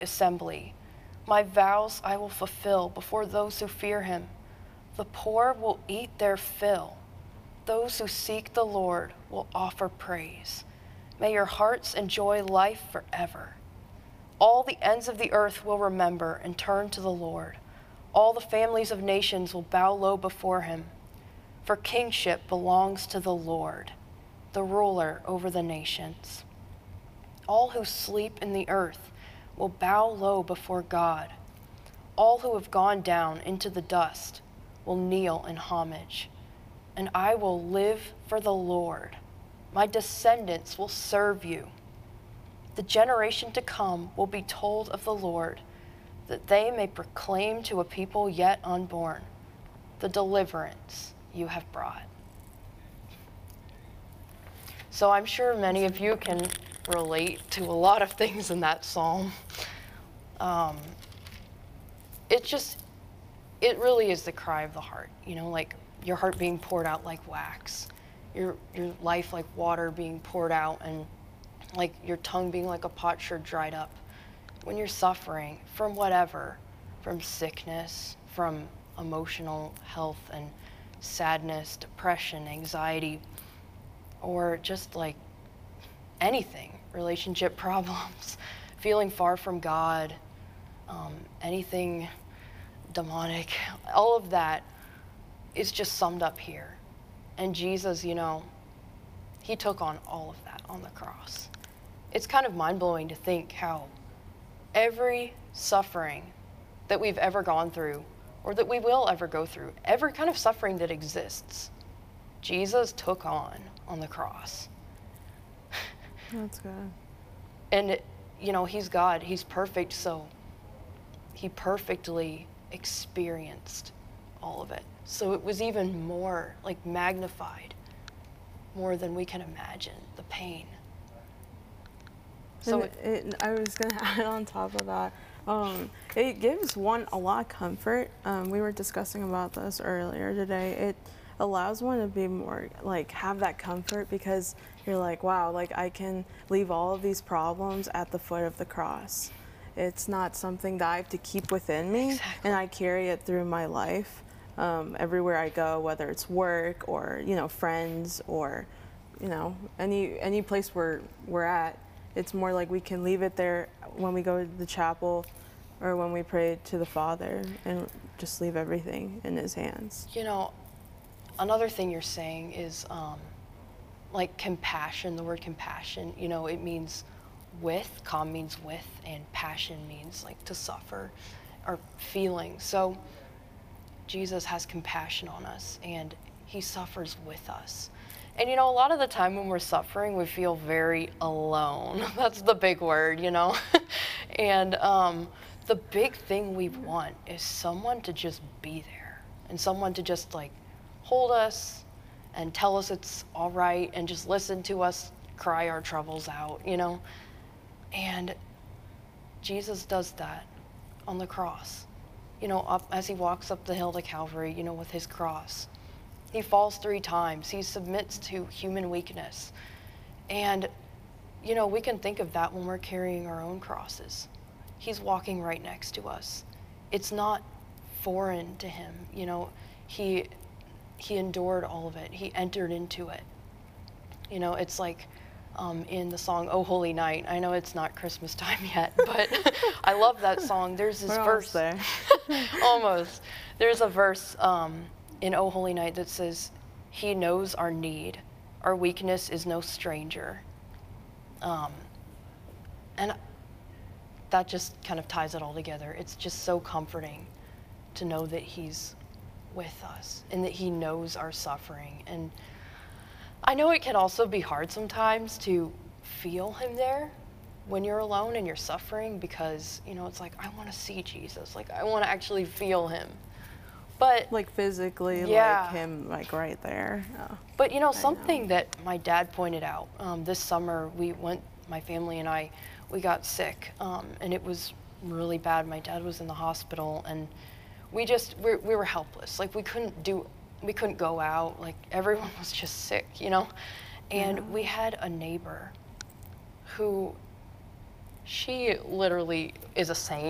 assembly. My vows I will fulfill before those who fear him. The poor will eat their fill. Those who seek the Lord will offer praise. May your hearts enjoy life forever. All the ends of the earth will remember and turn to the Lord. All the families of nations will bow low before him. For kingship belongs to the Lord, the ruler over the nations. All who sleep in the earth will bow low before God. All who have gone down into the dust will kneel in homage. And I will live for the Lord. My descendants will serve you. The generation to come will be told of the Lord, that they may proclaim to a people yet unborn the deliverance you have brought. So I'm sure many of you can relate to a lot of things in that psalm. It really is the cry of the heart, like your heart being poured out like wax, your life like water being poured out, and like your tongue being like a potsherd dried up. When you're suffering from whatever, from sickness, from emotional health and sadness, depression, anxiety, or just like anything, relationship problems, feeling far from God, anything demonic, all of that is just summed up here. And Jesus, he took on all of that on the cross. It's kind of mind-blowing to think how every suffering that we've ever gone through, or that we will ever go through, every kind of suffering that exists, Jesus took on the cross. That's good. And, he's God, he's perfect, so he perfectly experienced all of it. So it was even more like magnified, more than we can imagine, the pain. So I was going to add on top of that, it gives one a lot of comfort. We were discussing about this earlier today. It allows one to be more, like, have that comfort, because you're like, wow, like I can leave all of these problems at the foot of the cross. It's not something that I have to keep within me. Exactly. And I carry it through my life, everywhere I go, whether it's work or, friends or, any place where we're at. It's more like we can leave it there when we go to the chapel or when we pray to the Father, and just leave everything in his hands. Another thing you're saying is like compassion, the word compassion, it means with, calm means with, and passion means like to suffer or feeling. So Jesus has compassion on us, and he suffers with us. And a lot of the time when we're suffering, we feel very alone. That's the big word, And the big thing we want is someone to just be there, and someone to just like hold us and tell us it's all right, and just listen to us cry our troubles out, And Jesus does that on the cross, up as he walks up the hill to Calvary, with his cross. He falls 3 times. He submits to human weakness. And, we can think of that when we're carrying our own crosses. He's walking right next to us. It's not foreign to him. He endured all of it. He entered into it. It's like in the song, "Oh Holy Night." I know it's not Christmas time yet, but I love that song. There's this verse. There. Almost. There's a verse in "Oh Holy Night" that says, "He knows our need. Our weakness is no stranger." And that just kind of ties it all together. It's just so comforting to know that he's with us and that he knows our suffering. And I know it can also be hard sometimes to feel him there when you're alone and you're suffering, because, it's like, I want to see Jesus. Like, I want to actually feel him. But like physically, yeah. like him, like right there. Oh, but something that my dad pointed out this summer, my family and I, we got sick, and it was really bad. My dad was in the hospital, and we were helpless. Like we couldn't go out. Like everyone was just sick, And we had a neighbor who She literally is a saint.